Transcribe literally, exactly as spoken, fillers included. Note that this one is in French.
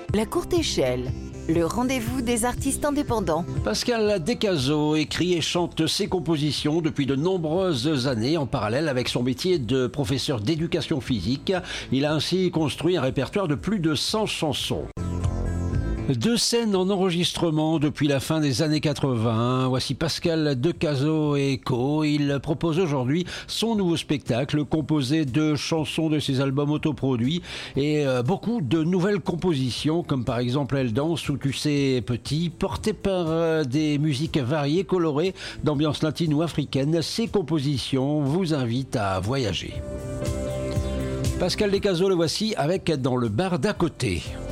La courte échelle, le rendez-vous des artistes indépendants. Pascal Descazeaux écrit et chante ses compositions depuis de nombreuses années en parallèle avec son métier de professeur d'éducation physique. Il a ainsi construit un répertoire de plus de cent chansons. Deux scènes en enregistrement depuis la fin des années quatre-vingts. Voici Pascal Descazeaux et Co. Il propose aujourd'hui son nouveau spectacle composé de chansons de ses albums autoproduits et beaucoup de nouvelles compositions comme par exemple Elle danse ou Tu sais petit, portées par des musiques variées, colorées, d'ambiance latine ou africaine. Ces compositions vous invitent à voyager. Pascal Descazeaux, le voici avec Dans le bar d'à côté.